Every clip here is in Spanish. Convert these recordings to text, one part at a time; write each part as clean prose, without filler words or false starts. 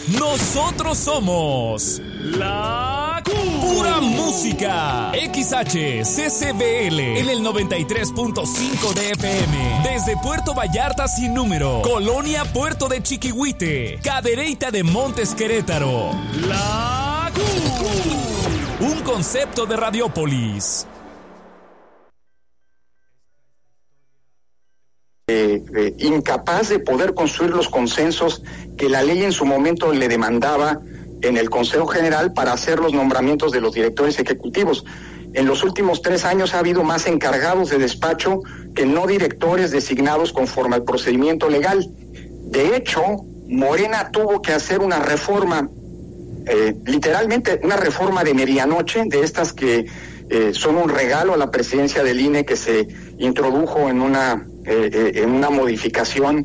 Nosotros somos la pura música. XHCCBL en el 93.5 de FM. Desde Puerto Vallarta sin número. Colonia Puerto de Chiquihuite. Cadereyta de Montes Querétaro. La un concepto de Radiópolis. Incapaz de poder construir los consensos que la ley en su momento le demandaba en el Consejo General para hacer los nombramientos de los directores ejecutivos. En los últimos 3 años ha habido más encargados de despacho que no directores designados conforme al procedimiento legal. De hecho, Morena tuvo que hacer una reforma, literalmente una reforma de medianoche, de estas que son un regalo a la presidencia del INE, que se introdujo en una modificación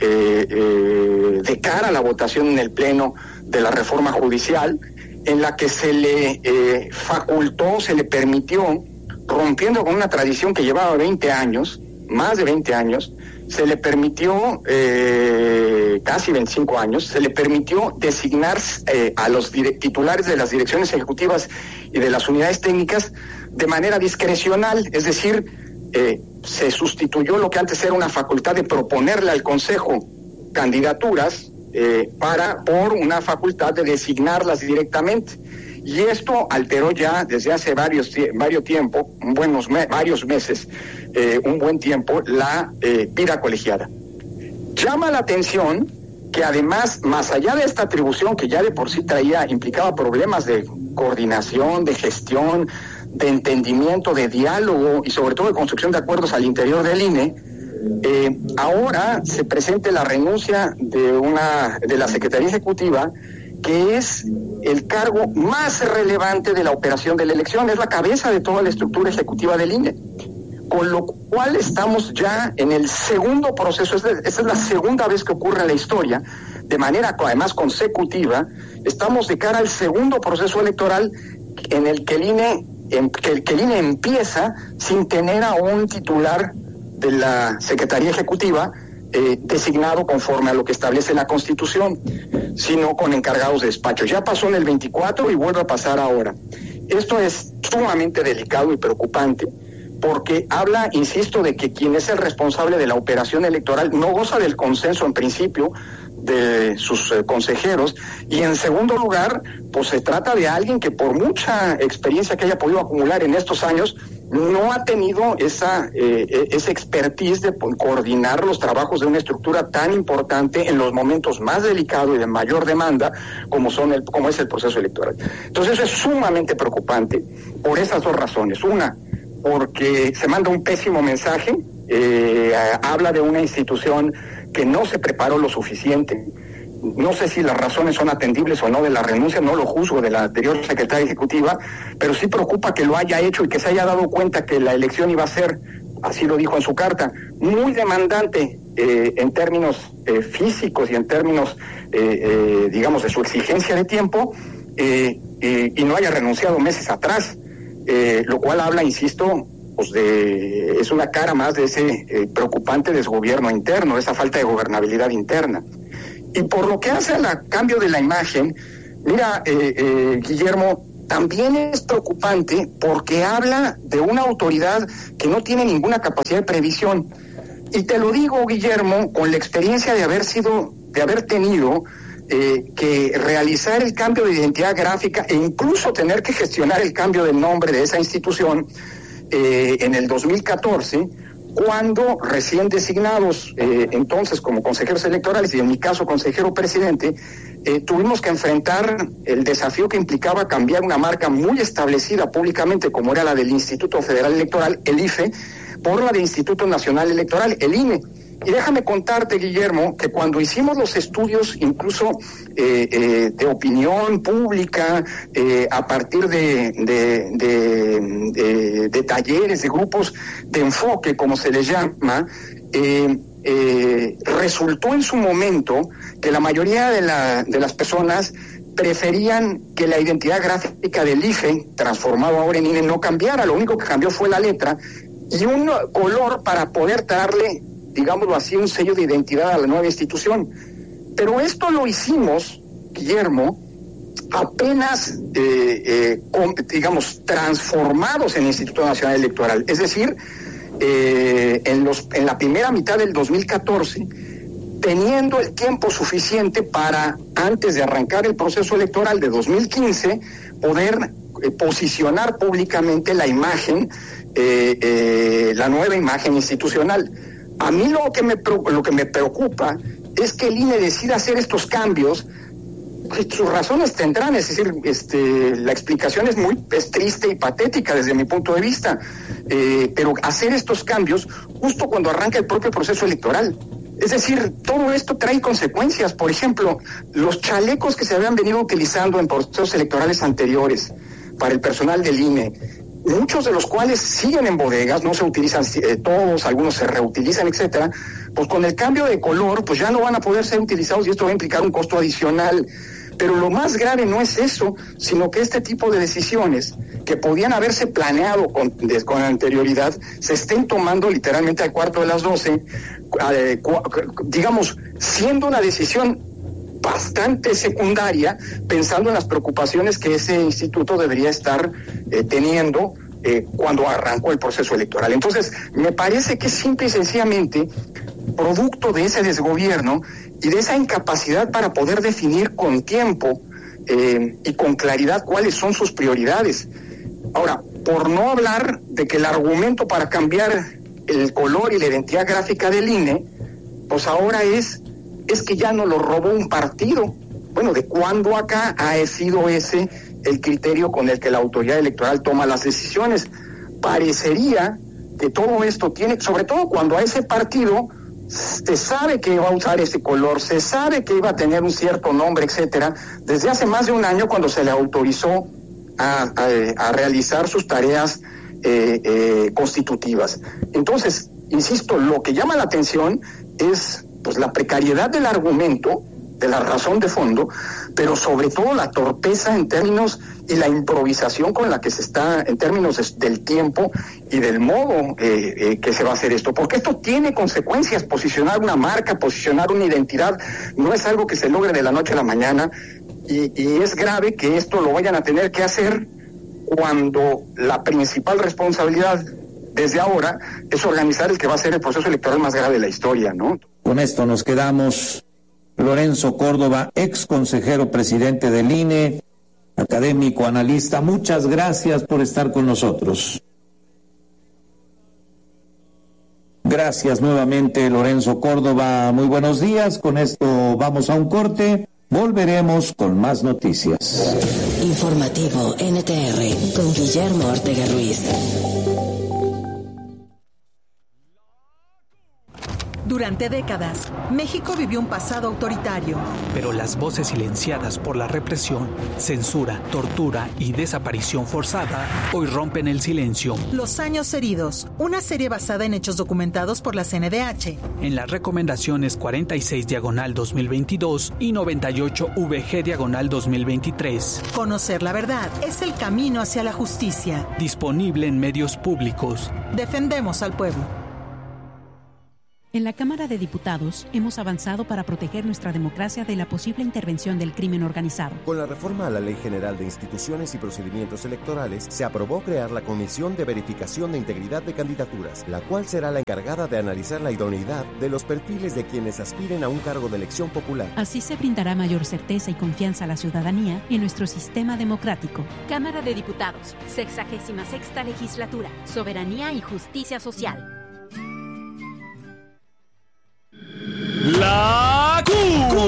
de cara a la votación en el Pleno de la reforma judicial, en la que se le facultó, se le permitió, rompiendo con una tradición que llevaba 20 años, más de 20 años, se le permitió, casi 25 años, se le permitió designar a los titulares de las direcciones ejecutivas y de las unidades técnicas de manera discrecional, es decir, se sustituyó lo que antes era una facultad de proponerle al Consejo candidaturas por una facultad de designarlas directamente. Y esto alteró ya desde hace varios tiempo, varios meses, un buen tiempo, la vida colegiada. Llama la atención que además, más allá de esta atribución que ya de por sí implicaba problemas de coordinación, de gestión, de entendimiento, de diálogo y sobre todo de construcción de acuerdos al interior del INE, ahora se presente la renuncia de la Secretaría Ejecutiva, que es el cargo más relevante de la operación de la elección, es la cabeza de toda la estructura ejecutiva del INE. Con lo cual estamos ya en el segundo proceso, esa es la segunda vez que ocurre en la historia, de manera además consecutiva, estamos de cara al segundo proceso electoral en el que el INE empieza sin tener a un titular de la Secretaría Ejecutiva designado conforme a lo que establece la Constitución, sino con encargados de despacho. Ya pasó en el 24 y vuelve a pasar ahora. Esto es sumamente delicado y preocupante, porque habla, insisto, de que quien es el responsable de la operación electoral no goza del consenso en principio de sus consejeros, y en segundo lugar, pues se trata de alguien que por mucha experiencia que haya podido acumular en estos años, no ha tenido esa expertise de coordinar los trabajos de una estructura tan importante en los momentos más delicados y de mayor demanda como es el proceso electoral. Entonces eso es sumamente preocupante por esas dos razones. Una, porque se manda un pésimo mensaje, habla de una institución que no se preparó lo suficiente. No sé si las razones son atendibles o no de la renuncia, no lo juzgo, de la anterior secretaria ejecutiva, pero sí preocupa que lo haya hecho y que se haya dado cuenta que la elección iba a ser, así lo dijo en su carta, muy demandante en términos físicos y en términos, digamos, de su exigencia de tiempo, y no haya renunciado meses atrás, lo cual habla, insisto, pues es una cara más de ese preocupante desgobierno interno, esa falta de gobernabilidad interna. Y por lo que hace al cambio de la imagen, mira, Guillermo, también es preocupante porque habla de una autoridad que no tiene ninguna capacidad de previsión. Y te lo digo, Guillermo, con la experiencia de haber tenido que realizar el cambio de identidad gráfica e incluso tener que gestionar el cambio del nombre de esa institución en el 2014, cuando recién designados entonces como consejeros electorales y en mi caso consejero presidente, tuvimos que enfrentar el desafío que implicaba cambiar una marca muy establecida públicamente como era la del Instituto Federal Electoral, el IFE, por la del Instituto Nacional Electoral, el INE. Y déjame contarte, Guillermo, que cuando hicimos los estudios incluso de opinión pública, a partir de talleres, de grupos de enfoque, como se les llama, resultó en su momento que la mayoría de las personas preferían que la identidad gráfica del IFE, transformado ahora en INE, no cambiara. Lo único que cambió fue la letra y un color para poder darle, digámoslo así, un sello de identidad a la nueva institución. Pero esto lo hicimos Guillermo, apenas, digamos, transformados en el Instituto Nacional Electoral. Es decir, en la primera mitad del 2014, teniendo el tiempo suficiente para, antes de arrancar el proceso electoral de 2015, poder posicionar públicamente la imagen, la nueva imagen institucional. A mí lo que me preocupa es que el INE decida hacer estos cambios. Sus razones tendrán, es decir, la explicación es triste y patética desde mi punto de vista, pero hacer estos cambios justo cuando arranca el propio proceso electoral. Es decir, todo esto trae consecuencias. Por ejemplo, los chalecos que se habían venido utilizando en procesos electorales anteriores para el personal del INE, muchos de los cuales siguen en bodegas, no se utilizan todos, algunos se reutilizan, etcétera, pues con el cambio de color, pues ya no van a poder ser utilizados y esto va a implicar un costo adicional. Pero lo más grave no es eso, sino que este tipo de decisiones que podían haberse planeado con anterioridad se estén tomando literalmente al cuarto de las 12, digamos, siendo una decisión bastante secundaria, pensando en las preocupaciones que ese instituto debería estar teniendo cuando arrancó el proceso electoral. Entonces, me parece que es simple y sencillamente producto de ese desgobierno y de esa incapacidad para poder definir con tiempo y con claridad cuáles son sus prioridades. Ahora, por no hablar de que el argumento para cambiar el color y la identidad gráfica del INE, pues ahora es que ya no lo robó un partido. Bueno, ¿de cuándo acá ha sido ese el criterio con el que la autoridad electoral toma las decisiones? Parecería que todo esto tiene, sobre todo cuando a ese partido se sabe que va a usar ese color, se sabe que iba a tener un cierto nombre, etcétera, desde hace más de un año cuando se le autorizó a realizar sus tareas constitutivas. Entonces, insisto, lo que llama la atención es pues la precariedad del argumento, de la razón de fondo, pero sobre todo la torpeza en términos y la improvisación con la que se está, en términos del tiempo y del modo que se va a hacer esto, porque esto tiene consecuencias. Posicionar una marca, posicionar una identidad, no es algo que se logre de la noche a la mañana, y es grave que esto lo vayan a tener que hacer cuando la principal responsabilidad desde ahora es organizar el que va a ser el proceso electoral más grave de la historia, ¿no? Con esto nos quedamos. Lorenzo Córdoba, ex consejero presidente del INE, académico, analista, muchas gracias por estar con nosotros. Gracias nuevamente, Lorenzo Córdoba, muy buenos días. Con esto vamos a un corte, volveremos con más noticias. Informativo NTR con Guillermo Ortega Ruiz. Durante décadas, México vivió un pasado autoritario. Pero las voces silenciadas por la represión, censura, tortura y desaparición forzada hoy rompen el silencio. Los años heridos, una serie basada en hechos documentados por la CNDH. En las recomendaciones 46/2022 y 98VG/2023. Conocer la verdad es el camino hacia la justicia. Disponible en medios públicos. Defendemos al pueblo. En la Cámara de Diputados hemos avanzado para proteger nuestra democracia de la posible intervención del crimen organizado. Con la reforma a la Ley General de Instituciones y Procedimientos Electorales, se aprobó crear la Comisión de Verificación de Integridad de Candidaturas, la cual será la encargada de analizar la idoneidad de los perfiles de quienes aspiren a un cargo de elección popular. Así se brindará mayor certeza y confianza a la ciudadanía en nuestro sistema democrático. Cámara de Diputados, 66ª Legislatura, Soberanía y Justicia Social. La Q.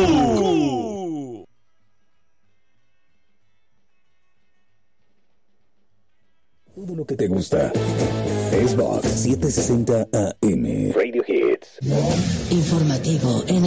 Todo lo que te gusta es Vox 760 AM. Radio Hits. Informativo en